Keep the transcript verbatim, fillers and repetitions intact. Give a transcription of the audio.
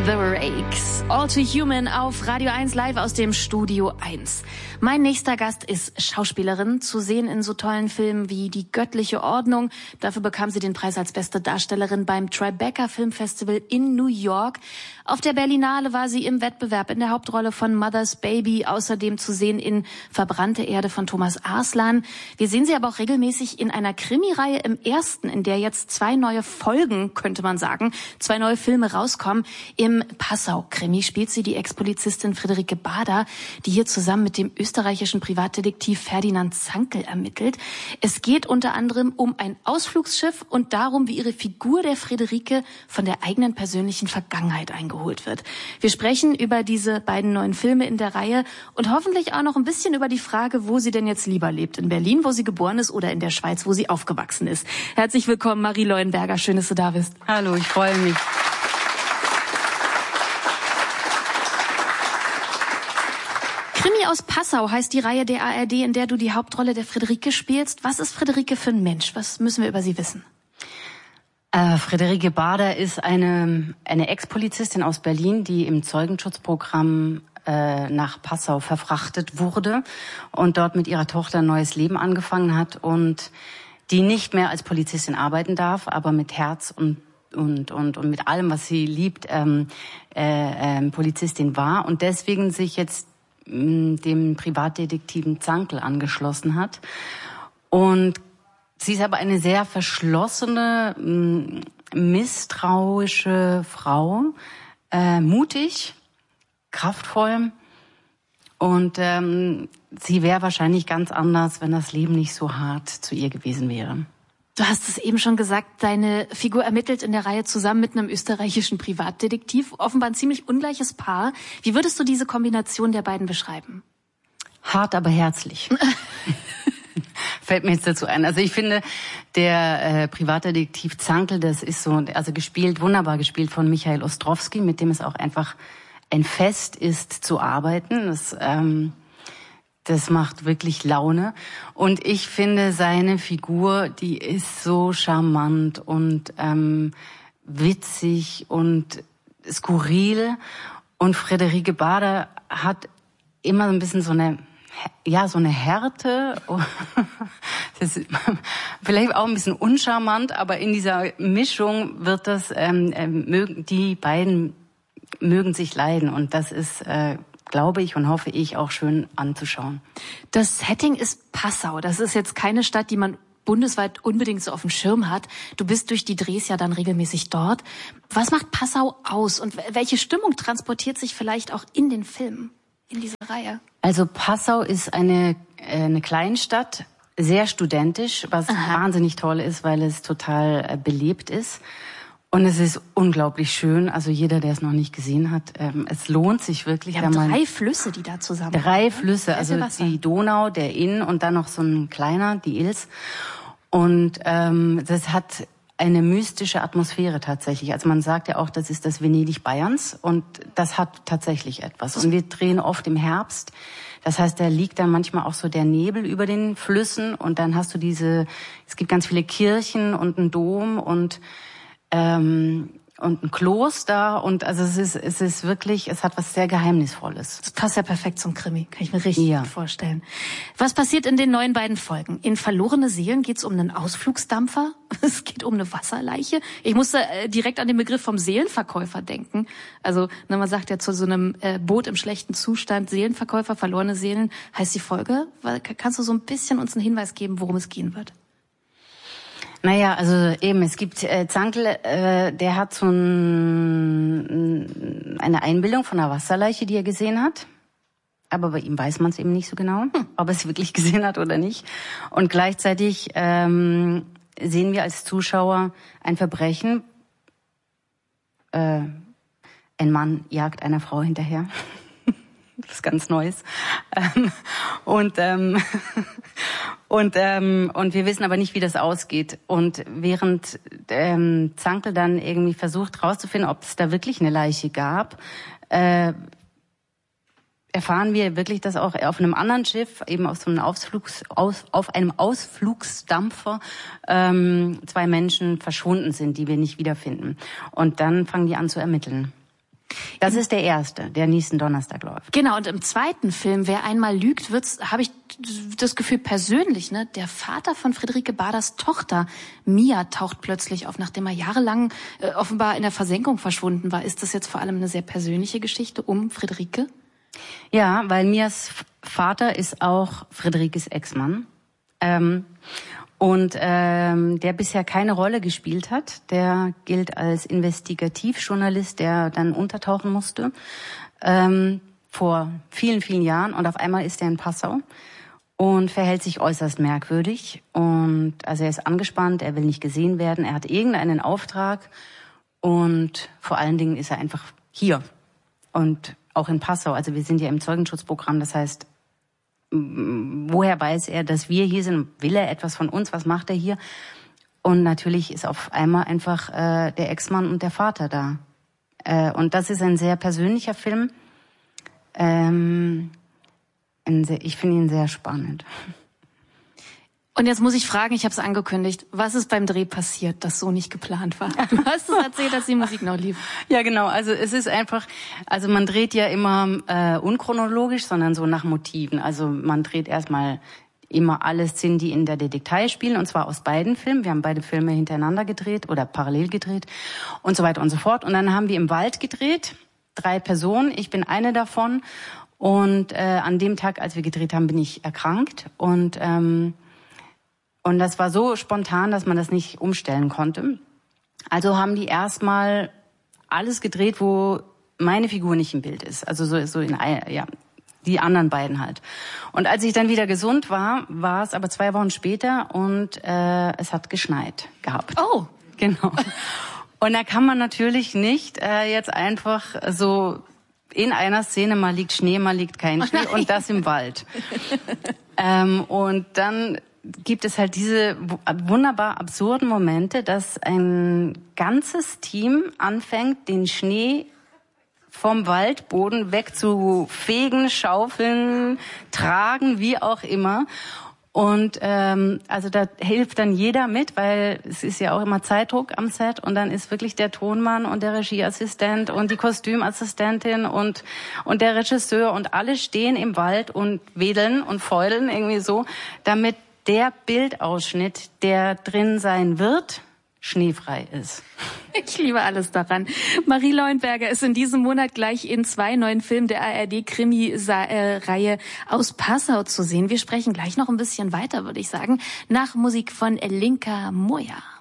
The Rakes, All Too Human auf Radio eins live aus dem Studio eins. Mein nächster Gast ist Schauspielerin, zu sehen in so tollen Filmen wie Die göttliche Ordnung. Dafür bekam sie den Preis als beste Darstellerin beim Tribeca Film Festival in New York. Auf der Berlinale war sie im Wettbewerb in der Hauptrolle von Mother's Baby, außerdem zu sehen in Verbrannte Erde von Thomas Arslan. Wir sehen sie aber auch regelmäßig in einer Krimireihe im Ersten, in der jetzt zwei neue Folgen, könnte man sagen, zwei neue Filme rauskommen. Im Passau-Krimi spielt sie die Ex-Polizistin Friederike Bader, die hier zusammen mit dem österreichischen Privatdetektiv Ferdinand Zankl ermittelt. Es geht unter anderem um ein Ausflugsschiff und darum, wie ihre Figur der Friederike von der eigenen persönlichen Vergangenheit eingeholt wird. Wir sprechen über diese beiden neuen Filme in der Reihe und hoffentlich auch noch ein bisschen über die Frage, wo sie denn jetzt lieber lebt. In Berlin, wo sie geboren ist, oder in der Schweiz, wo sie aufgewachsen ist. Herzlich willkommen, Marie Leuenberger. Schön, dass du da bist. Hallo, ich freue mich. Krimi aus Passau heißt die Reihe der A R D, in der du die Hauptrolle der Friederike spielst. Was ist Friederike für ein Mensch? Was müssen wir über sie wissen? Äh, Friederike Bader ist eine, eine Ex-Polizistin aus Berlin, die im Zeugenschutzprogramm äh, nach Passau verfrachtet wurde und dort mit ihrer Tochter ein neues Leben angefangen hat und die nicht mehr als Polizistin arbeiten darf, aber mit Herz und und und und mit allem, was sie liebt, ähm, äh, äh, Polizistin war und deswegen sich jetzt dem Privatdetektiven Zankl angeschlossen hat. Und sie ist aber eine sehr verschlossene, misstrauische Frau, äh, mutig, kraftvoll. Und ähm, sie wäre wahrscheinlich ganz anders, wenn das Leben nicht so hart zu ihr gewesen wäre. Du hast es eben schon gesagt, deine Figur ermittelt in der Reihe zusammen mit einem österreichischen Privatdetektiv. Offenbar ein ziemlich ungleiches Paar. Wie würdest du diese Kombination der beiden beschreiben? Hart, aber herzlich. Fällt mir jetzt dazu ein. Also ich finde, der äh, Privatdetektiv Zankl, das ist so, also gespielt, wunderbar gespielt von Michael Ostrowski, mit dem es auch einfach ein Fest ist zu arbeiten. Das ähm, Das macht wirklich Laune. Und ich finde, seine Figur, die ist so charmant und ähm, witzig und skurril. Und Friederike Bader hat immer so ein bisschen so eine, ja, so eine Härte. Das ist vielleicht auch ein bisschen uncharmant, aber in dieser Mischung wird das, ähm, mögen, die beiden mögen sich leiden. Und das ist, äh, glaube ich und hoffe ich, auch schön anzuschauen. Das Setting ist Passau. Das ist jetzt keine Stadt, die man bundesweit unbedingt so auf dem Schirm hat. Du bist durch die Drehs ja dann regelmäßig dort. Was macht Passau aus und welche Stimmung transportiert sich vielleicht auch in den Filmen, in diese Reihe? Also Passau ist eine, äh, eine Kleinstadt, sehr studentisch, was Aha. wahnsinnig toll ist, weil es total äh, belebt ist. Und es ist unglaublich schön. Also jeder, der es noch nicht gesehen hat, ähm, es lohnt sich wirklich. Wir haben drei Flüsse, die da zusammen Drei Flüsse, also die Donau, der Inn und dann noch so ein kleiner, die Ilz. Und ähm, das hat eine mystische Atmosphäre tatsächlich. Also man sagt ja auch, das ist das Venedig Bayerns und das hat tatsächlich etwas. Und wir drehen oft im Herbst. Das heißt, da liegt dann manchmal auch so der Nebel über den Flüssen und dann hast du diese, es gibt ganz viele Kirchen und einen Dom und Ähm, und ein Kloster und also es ist es ist wirklich, es hat was sehr Geheimnisvolles. Das passt ja perfekt zum Krimi, kann ich mir richtig ja. gut vorstellen. Was passiert in den neuen beiden Folgen? In Verlorene Seelen geht es um einen Ausflugsdampfer, es geht um eine Wasserleiche. Ich musste äh, direkt an den Begriff vom Seelenverkäufer denken. Also na, man sagt ja zu so einem äh, Boot im schlechten Zustand, Seelenverkäufer, verlorene Seelen, heißt die Folge. Kannst du so ein bisschen uns einen Hinweis geben, worum es gehen wird? Naja, also eben, es gibt äh, Zankl, äh, der hat so ein, eine Einbildung von einer Wasserleiche, die er gesehen hat. Aber bei ihm weiß man es eben nicht so genau, hm. ob er es wirklich gesehen hat oder nicht. Und gleichzeitig ähm, sehen wir als Zuschauer ein Verbrechen. Äh, ein Mann jagt einer Frau hinterher. Was ganz Neues. Ähm, und ähm, und ähm, und wir wissen aber nicht, wie das ausgeht. Und während ähm, Zankl dann irgendwie versucht herauszufinden, ob es da wirklich eine Leiche gab, äh, erfahren wir wirklich, dass auch auf einem anderen Schiff, eben auf so einem Ausflugs, aus, auf einem Ausflugsdampfer, ähm, zwei Menschen verschwunden sind, die wir nicht wiederfinden. Und dann fangen die an zu ermitteln. Das ist der erste, der nächsten Donnerstag läuft. Genau, und im zweiten Film, Wer einmal lügt, wird's, habe ich das Gefühl persönlich, ne, der Vater von Friederike Baders Tochter, Mia, taucht plötzlich auf, nachdem er jahrelang äh, offenbar in der Versenkung verschwunden war. Ist das jetzt vor allem eine sehr persönliche Geschichte um Friederike? Ja, weil Mias Vater ist auch Friederikes Ex-Mann. Ähm, und ähm, der bisher keine Rolle gespielt hat. Der gilt als Investigativjournalist, der dann untertauchen musste ähm, vor vielen, vielen Jahren. Und auf einmal ist er in Passau und verhält sich äußerst merkwürdig. Und also er ist angespannt, er will nicht gesehen werden, er hat irgendeinen Auftrag und vor allen Dingen ist er einfach hier und auch in Passau. Also wir sind ja im Zeugenschutzprogramm, das heißt, woher weiß er, dass wir hier sind? Will er etwas von uns? Was macht er hier? Und natürlich ist auf einmal einfach äh, der Ex-Mann und der Vater da. Äh, und das ist ein sehr persönlicher Film. Ähm, ein sehr, ich finde ihn sehr spannend. Und jetzt muss ich fragen, ich habe es angekündigt, was ist beim Dreh passiert, das so nicht geplant war? Du hast es erzählt, dass die Musik noch lief. Ja, genau. Also es ist einfach, also man dreht ja immer äh, unchronologisch, sondern so nach Motiven. Also man dreht erstmal immer alle Szenen, die in der Detektei spielen, und zwar aus beiden Filmen. Wir haben beide Filme hintereinander gedreht oder parallel gedreht und so weiter und so fort. Und dann haben wir im Wald gedreht, drei Personen, ich bin eine davon. Und äh, an dem Tag, als wir gedreht haben, bin ich erkrankt und ähm, Und das war so spontan, dass man das nicht umstellen konnte. Also haben die erstmal alles gedreht, wo meine Figur nicht im Bild ist. Also so, so in, ja, die anderen beiden halt. Und als ich dann wieder gesund war, war es aber zwei Wochen später und äh, es hat geschneit gehabt. Oh, genau. Und da kann man natürlich nicht äh, jetzt einfach so in einer Szene, mal liegt Schnee, mal liegt kein Schnee und das im Wald. ähm, und dann gibt es halt diese wunderbar absurden Momente, dass ein ganzes Team anfängt, den Schnee vom Waldboden wegzufegen, schaufeln, tragen, wie auch immer. Und ähm, also da hilft dann jeder mit, weil es ist ja auch immer Zeitdruck am Set und dann ist wirklich der Tonmann und der Regieassistent und die Kostümassistentin und und der Regisseur und alle stehen im Wald und wedeln und fäudeln irgendwie so, damit der Bildausschnitt, der drin sein wird, schneefrei ist. Ich liebe alles daran. Marie Leuenberger ist in diesem Monat gleich in zwei neuen Filmen der A R D-Krimi-Reihe aus Passau zu sehen. Wir sprechen gleich noch ein bisschen weiter, würde ich sagen, nach Musik von Linka Moja.